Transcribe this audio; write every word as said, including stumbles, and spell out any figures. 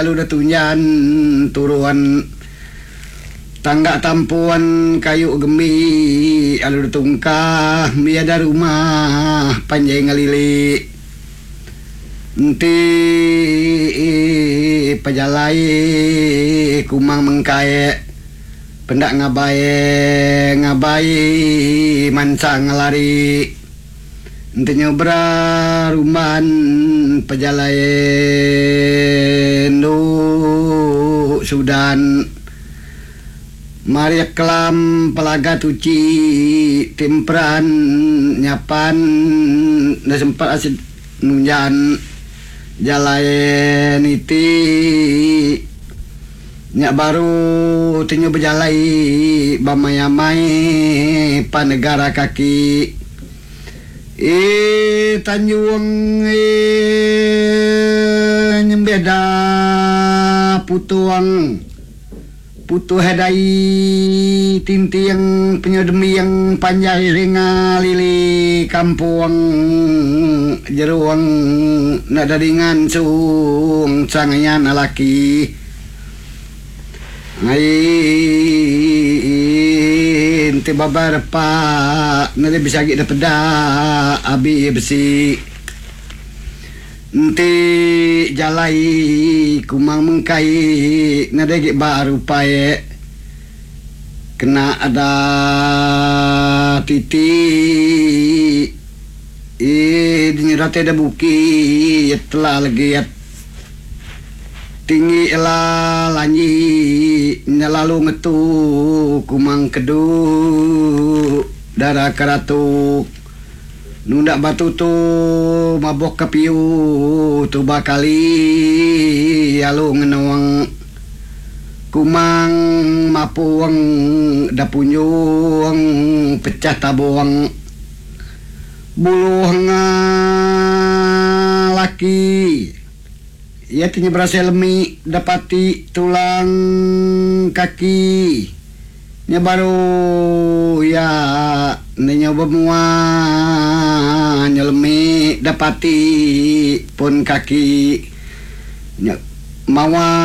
lalu datunyan turuan tangga tampuan kayu gemi alu tungkah miada rumah panjai ngalili enti pajalai kumang mengkae pendak ngabae ngabai mansa ngelari enti nyobra ruman pajalai nu sudan Maria kelam pelaga tuci timpran nyapan na sempat asid nunjan jalain iti nyak baru tinyo berjalai bamayamai panegara kaki eh Tanjung eh nyembeda putuang putu hedai tinti yang penyodemi yang panjai ringa lili kampung jeruang nada dengan sung sangayan laki ai ente babar pak nade bisa gida peda abi besi ente jalai kumang mengkai nadegi baru pae kena ada titi eh dinyerate ada buki telah lagi tinggi elah lanyi nyalalu ngetu kumang kedu darah keratuk nundak batu tu mabok kepiu tu bakali alu ngenawang kumang mapuang dapunyuang pecah tabuang buluh laki ia tinya berhasil lemi dapati tulang kaki nya baru ya nyoba mua nyelemi dapati pun kaki mawa